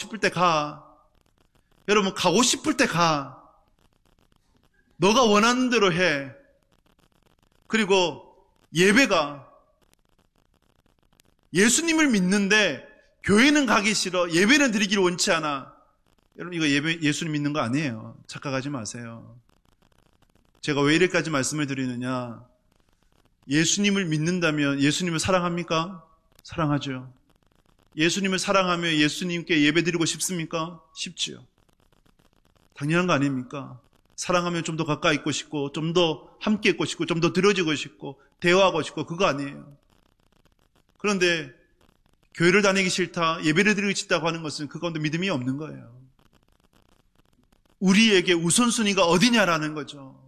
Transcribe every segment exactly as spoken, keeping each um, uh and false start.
싶을 때 가. 여러분, 가고 싶을 때 가. 너가 원하는 대로 해. 그리고 예배가 예수님을 믿는데 교회는 가기 싫어. 예배는 드리기를 원치 않아. 여러분, 이거 예배, 예수님 믿는 거 아니에요. 착각하지 마세요. 제가 왜 이렇게까지 말씀을 드리느냐. 예수님을 믿는다면 예수님을 사랑합니까? 사랑하죠. 예수님을 사랑하며 예수님께 예배 드리고 싶습니까? 싶지요. 당연한 거 아닙니까? 사랑하면 좀 더 가까이 있고 싶고, 좀 더 함께 있고 싶고, 좀 더 들어지고 싶고, 대화하고 싶고, 그거 아니에요. 그런데 교회를 다니기 싫다, 예배를 드리기 싫다고 하는 것은 그 가운데 믿음이 없는 거예요. 우리에게 우선순위가 어디냐라는 거죠.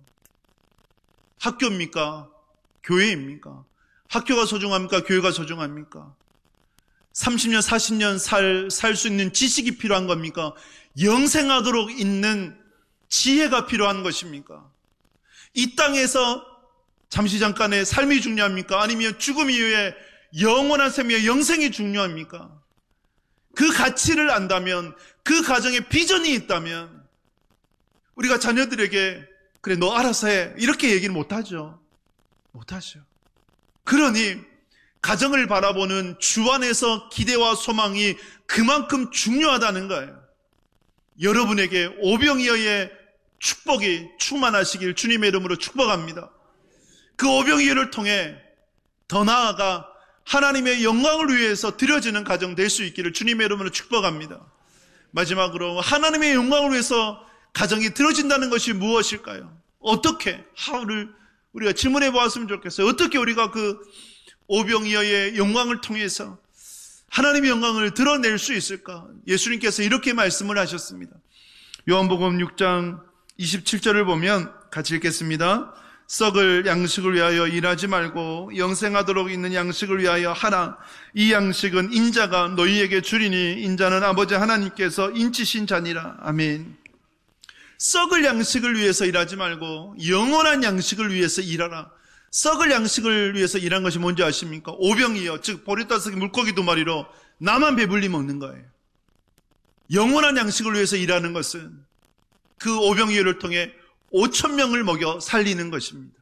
학교입니까? 교회입니까? 학교가 소중합니까? 교회가 소중합니까? 삼십 년, 사십 년 살, 살 수 있는 지식이 필요한 겁니까? 영생하도록 있는 지혜가 필요한 것입니까? 이 땅에서 잠시 잠깐의 삶이 중요합니까? 아니면 죽음 이후에 영원한 생명의 영생이 중요합니까? 그 가치를 안다면, 그 가정에 비전이 있다면 우리가 자녀들에게 그래 너 알아서 해 이렇게 얘기는 못하죠. 못하죠. 그러니 가정을 바라보는 주 안에서 기대와 소망이 그만큼 중요하다는 거예요. 여러분에게 오병이어의 축복이 충만하시길 주님의 이름으로 축복합니다. 그 오병이어를 통해 더 나아가 하나님의 영광을 위해서 드려지는 가정 될 수 있기를 주님의 이름으로 축복합니다. 마지막으로 하나님의 영광을 위해서 가정이 드려진다는 것이 무엇일까요? 어떻게 하루를 우리가 질문해 보았으면 좋겠어요. 어떻게 우리가 그 오병이어의 영광을 통해서 하나님의 영광을 드러낼 수 있을까? 예수님께서 이렇게 말씀을 하셨습니다. 요한복음 육 장 이십칠 절을 보면 같이 읽겠습니다. 썩을 양식을 위하여 일하지 말고 영생하도록 있는 양식을 위하여 하라. 이 양식은 인자가 너희에게 주리니 인자는 아버지 하나님께서 인치신 자니라. 아멘. 썩을 양식을 위해서 일하지 말고 영원한 양식을 위해서 일하라. 썩을 양식을 위해서 일한 것이 뭔지 아십니까? 오병이어, 즉 보리다스기 물고기 두 마리로 나만 배불리 먹는 거예요. 영원한 양식을 위해서 일하는 것은 그 오병이어를 통해 오천 명을 먹여 살리는 것입니다.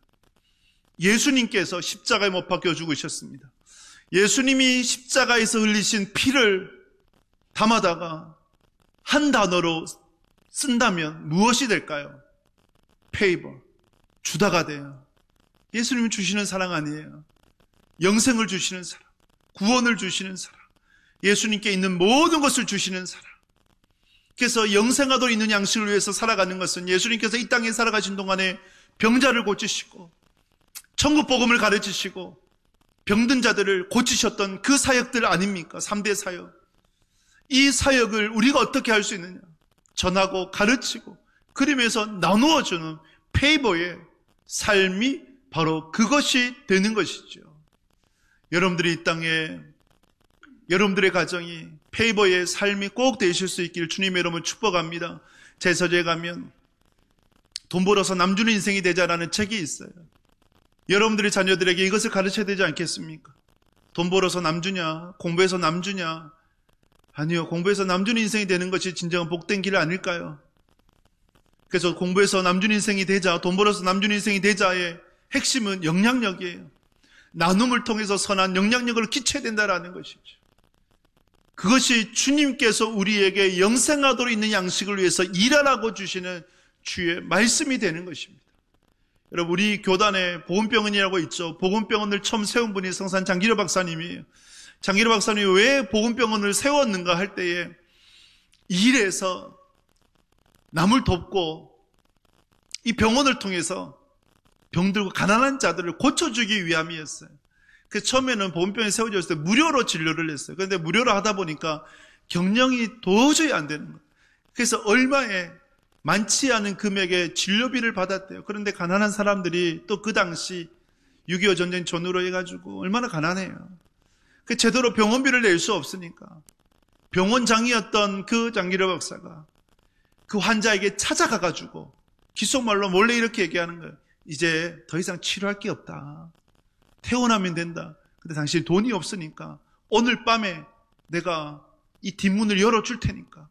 예수님께서 십자가에 못 박혀 죽으셨습니다. 예수님이 십자가에서 흘리신 피를 담아다가 한 단어로 쓴다면 무엇이 될까요? 페이버, 주다가 돼요. 예수님이 주시는 사랑 아니에요. 영생을 주시는 사랑, 구원을 주시는 사랑, 예수님께 있는 모든 것을 주시는 사랑. 그래서 영생하도록 있는 양식을 위해서 살아가는 것은 예수님께서 이 땅에 살아가신 동안에 병자를 고치시고 천국 복음을 가르치시고 병든 자들을 고치셨던 그 사역들 아닙니까? 삼 대 사역. 이 사역을 우리가 어떻게 할 수 있느냐? 전하고 가르치고 그러면서 나누어주는 페이버의 삶이 바로 그것이 되는 것이죠. 여러분들이 이 땅에 여러분들의 가정이 페이버의 삶이 꼭 되실 수 있기를 주님의 이름으로 축복합니다. 제 서재에 가면 돈 벌어서 남주는 인생이 되자라는 책이 있어요. 여러분들의 자녀들에게 이것을 가르쳐야 되지 않겠습니까? 돈 벌어서 남주냐? 공부해서 남주냐? 아니요. 공부해서 남주는 인생이 되는 것이 진정한 복된 길 아닐까요? 그래서 공부해서 남주는 인생이 되자, 돈 벌어서 남주는 인생이 되자의 핵심은 영향력이에요. 나눔을 통해서 선한 영향력을 끼쳐야 된다는 것이죠. 그것이 주님께서 우리에게 영생하도록 있는 양식을 위해서 일하라고 주시는 주의 말씀이 되는 것입니다. 여러분, 우리 교단에 복음병원이라고 있죠. 복음병원을 처음 세운 분이 성산 장기려 박사님이에요. 장기려 박사님이 왜 복음병원을 세웠는가 할 때에 일에서 남을 돕고 이 병원을 통해서 병들고 가난한 자들을 고쳐주기 위함이었어요. 그래서 처음에는 보험병원이 세워졌을 때 무료로 진료를 했어요. 그런데 무료로 하다 보니까 경영이 도저히 안 되는 거예요. 그래서 얼마에 많지 않은 금액의 진료비를 받았대요. 그런데 가난한 사람들이 또 그 당시 육이오 전쟁 전후로 해가지고 얼마나 가난해요. 그 제대로 병원비를 낼 수 없으니까 병원장이었던 그 장기려 박사가 그 환자에게 찾아가가지고 귓속말로 몰래 이렇게 얘기하는 거예요. 이제 더 이상 치료할 게 없다. 퇴원하면 된다. 근데 당신 돈이 없으니까 오늘 밤에 내가 이 뒷문을 열어줄 테니까